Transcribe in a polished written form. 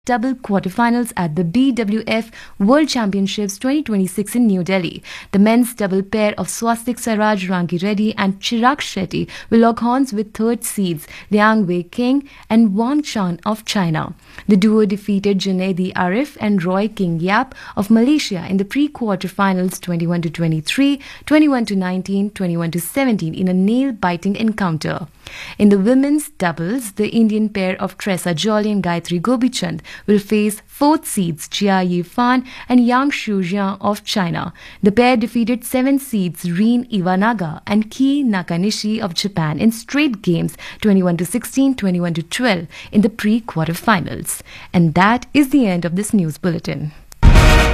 double quarterfinals at the BWF World Championships 2026 in New Delhi. The men's double pair of Swastik Sairaj Rangi Reddy and Chirag Shetty will lock horns with third seeds Liang Wei King and Wang Chan of China. The duo defeated Junaidi Arif and Roy King Yap of Malaysia in the pre-quarterfinals 21-23, 21-19, 21-17 in a nail-biting encounter. In the women's doubles, the Indian pair of Tressa Jolly and Gayatri Gopichand will face fourth seeds Jia Yifan and Yang Shujian of China. The pair defeated seventh seeds Rin Iwanaga and Ki Nakanishi of Japan in straight games 21-16, 21-12 in the pre-quarterfinals. And that is the end of this news bulletin.